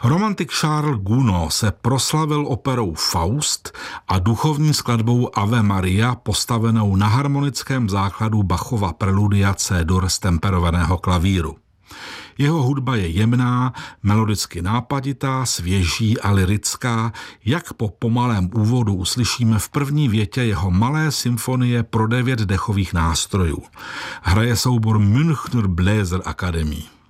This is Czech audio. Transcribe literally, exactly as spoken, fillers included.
Romantik Charles Gounod se proslavil operou Faust a duchovní skladbou Ave Maria postavenou na harmonickém základu Bachova preludia C-dur z temperovaného klavíru. Jeho hudba je jemná, melodicky nápaditá, svěží a lyrická, jak po pomalém úvodu uslyšíme v první větě jeho malé symfonie pro devět dechových nástrojů. Hraje soubor Münchner Bläser Akademie.